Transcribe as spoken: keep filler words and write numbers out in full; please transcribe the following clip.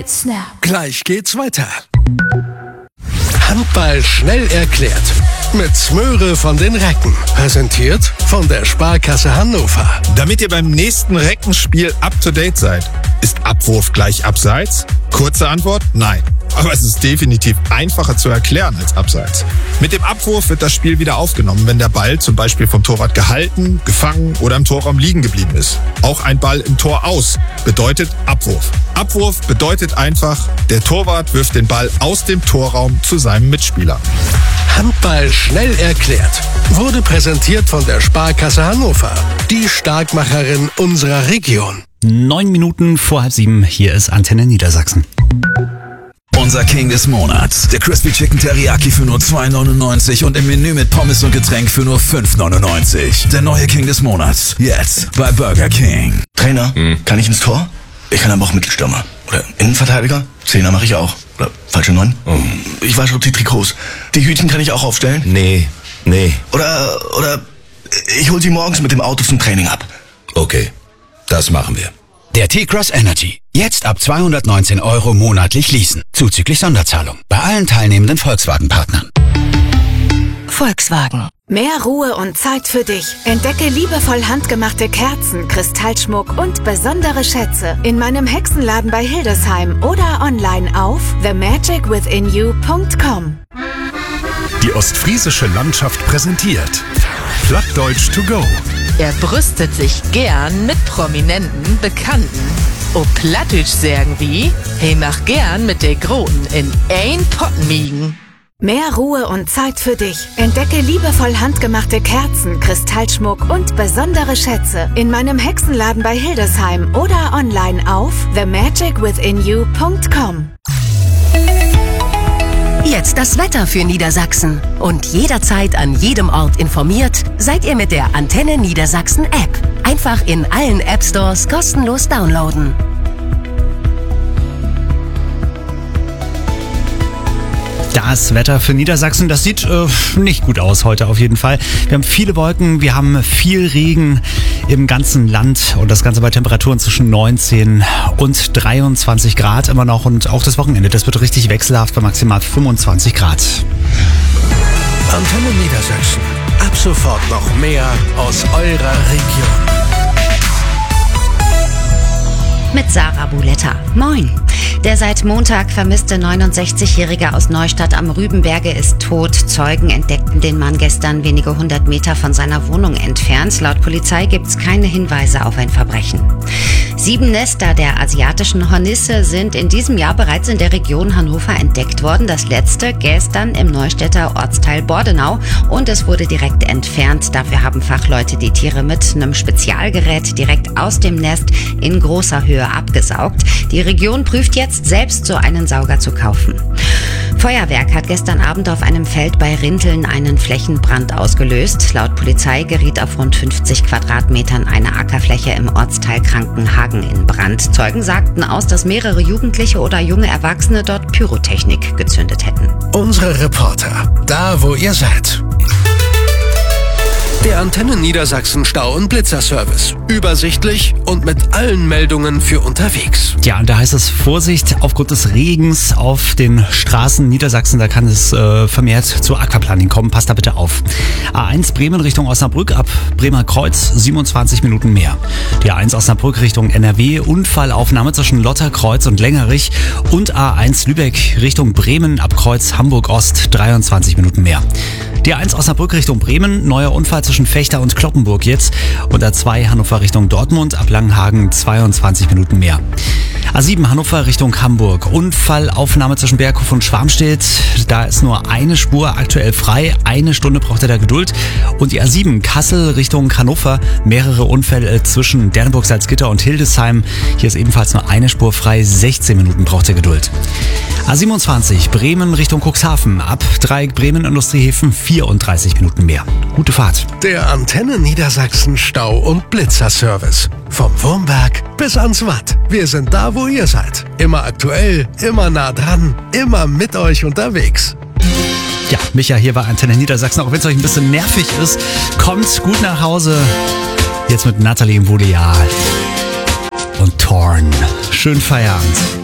hit snap. Gleich geht's weiter. Handball schnell erklärt. Mit Smöre von den Recken. Präsentiert von der Sparkasse Hannover. Damit ihr beim nächsten Reckenspiel up-to-date seid. Ist Abwurf gleich Abseits? Kurze Antwort, nein. Aber es ist definitiv einfacher zu erklären als Abseits. Mit dem Abwurf wird das Spiel wieder aufgenommen, wenn der Ball zum Beispiel vom Torwart gehalten, gefangen oder im Torraum liegen geblieben ist. Auch ein Ball im Tor aus bedeutet Abwurf. Abwurf bedeutet einfach, der Torwart wirft den Ball aus dem Torraum zu seinem Mitspieler. Handball schnell erklärt. Wurde präsentiert von der Sparkasse Hannover. Die Starkmacherin unserer Region. Neun Minuten vor halb sieben. Hier ist Antenne Niedersachsen. Unser King des Monats. Der Crispy Chicken Teriyaki für nur zwei neunundneunzig und im Menü mit Pommes und Getränk für nur fünf neunundneunzig. Der neue King des Monats. Jetzt bei Burger King. Trainer, hm. kann ich ins Tor? Ich kann aber auch Mittelstürmer. Oder Innenverteidiger? Zehner mache ich auch. Oder falsche Neun? Oh. Ich wasche die Trikots. Die Hütchen kann ich auch aufstellen? Nee, nee. Oder, oder ich hol sie morgens mit dem Auto zum Training ab. Okay, das machen wir. Der T-Cross Energy. Jetzt ab zweihundertneunzehn Euro monatlich leasen. Zuzüglich Sonderzahlung. Bei allen teilnehmenden Volkswagen-Partnern. Volkswagen. Mehr Ruhe und Zeit für dich. Entdecke liebevoll handgemachte Kerzen, Kristallschmuck und besondere Schätze in meinem Hexenladen bei Hildesheim oder online auf the magic within you punkt com. Die ostfriesische Landschaft präsentiert Plattdeutsch to go. Er brüstet sich gern mit prominenten Bekannten. O Plattdeutsch sagen wie, hey mach gern mit der Groten in ein Pott miegen. Mehr Ruhe und Zeit für dich. Entdecke liebevoll handgemachte Kerzen, Kristallschmuck und besondere Schätze in meinem Hexenladen bei Hildesheim oder online auf the magic within you punkt com. Jetzt das Wetter für Niedersachsen. Und jederzeit an jedem Ort informiert, seid ihr mit der Antenne Niedersachsen App. Einfach in allen App Stores kostenlos downloaden. Das Wetter für Niedersachsen, das sieht äh, nicht gut aus heute auf jeden Fall. Wir haben viele Wolken, wir haben viel Regen im ganzen Land und das Ganze bei Temperaturen zwischen neunzehn und dreiundzwanzig Grad immer noch und auch das Wochenende, das wird richtig wechselhaft bei maximal fünfundzwanzig Grad. Antenne Niedersachsen. Ab sofort noch mehr aus eurer Region. Mit Sarah Buletta. Moin. Der seit Montag vermisste neunundsechzigjährige aus Neustadt am Rübenberge ist tot. Zeugen entdeckten den Mann gestern wenige hundert Meter von seiner Wohnung entfernt. Laut Polizei gibt es keine Hinweise auf ein Verbrechen. Sieben Nester der asiatischen Hornisse sind in diesem Jahr bereits in der Region Hannover entdeckt worden. Das letzte gestern im Neustädter Ortsteil Bordenau und es wurde direkt entfernt. Dafür haben Fachleute die Tiere mit einem Spezialgerät direkt aus dem Nest in großer Höhe abgesaugt. Die Region prüft jetzt selbst so einen Sauger zu kaufen. Feuerwerk hat gestern Abend auf einem Feld bei Rinteln einen Flächenbrand ausgelöst. Laut Polizei geriet auf rund fünfzig Quadratmetern eine Ackerfläche im Ortsteil Krankenhagen in Brand. Zeugen sagten aus, dass mehrere Jugendliche oder junge Erwachsene dort Pyrotechnik gezündet hätten. Unsere Reporter, da wo ihr seid. Der Antenne Niedersachsen Stau- und Blitzerservice. Übersichtlich und mit allen Meldungen für unterwegs. Ja, und da heißt es Vorsicht aufgrund des Regens auf den Straßen Niedersachsen. Da kann es äh, vermehrt zu Aquaplaning kommen. Passt da bitte auf. A eins Bremen Richtung Osnabrück ab Bremer Kreuz, siebenundzwanzig Minuten mehr. Die A eins Osnabrück Richtung N R W, Unfallaufnahme zwischen Lotterkreuz und Längerich. Und A eins Lübeck Richtung Bremen ab Kreuz Hamburg Ost, dreiundzwanzig Minuten mehr. Die A eins Osnabrück Richtung Bremen, neuer Unfall zwischen Fechter und Kloppenburg jetzt. Und A zwei Hannover Richtung Dortmund, ab Langenhagen zweiundzwanzig Minuten mehr. A sieben Hannover Richtung Hamburg, Unfallaufnahme zwischen Berghof und Schwarmstedt. Da ist nur eine Spur aktuell frei, eine Stunde braucht er da Geduld. Und die A sieben Kassel Richtung Hannover, mehrere Unfälle zwischen Dernburg, Salzgitter und Hildesheim. Hier ist ebenfalls nur eine Spur frei, sechzehn Minuten braucht er Geduld. A siebenundzwanzig Bremen Richtung Cuxhaven, ab Dreieck Bremen Industriehäfen vierunddreißig Minuten mehr. Gute Fahrt. Der Antenne Niedersachsen Stau- und Blitzerservice. Vom Wurmberg bis ans Watt. Wir sind da, wo ihr seid. Immer aktuell, immer nah dran, immer mit euch unterwegs. Ja, Micha hier bei Antenne Niedersachsen. Auch wenn es euch ein bisschen nervig ist, kommt gut nach Hause. Jetzt mit Nathalie im Vodeal und Torn. Schönen Feierabend.